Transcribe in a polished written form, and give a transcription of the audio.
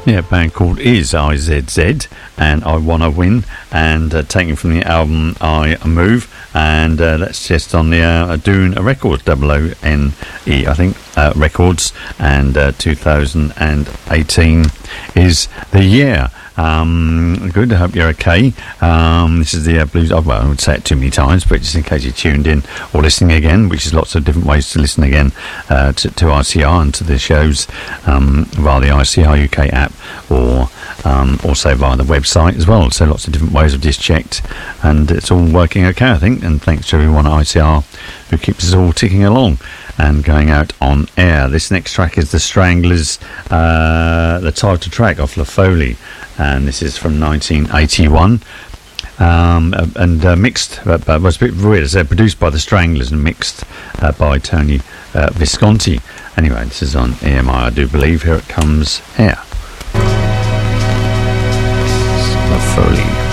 Yeah, band called IZZ and I Wanna Win, and taken from the album I Move, and that's just on the Dune Records, OONE, I think, Records, and 2018 is the year. Good, I hope you're okay. This is the Blues. Oh, well, I would say it too many times, but just in case you tuned in or listening again, which is lots of different ways to listen again to ICR and to the shows via the ICR UK app, or also via the website as well. So lots of different ways. I've just checked, and it's all working okay, I think. And thanks to everyone at ICR who keeps us all ticking along and going out on air. This next track is The Stranglers, the title track off La Folie, and this is from 1981, and mixed, but was a bit weird. It's produced by The Stranglers and mixed by Tony Visconti. Anyway, this is on EMI, I do believe. Here it comes here. La Folie.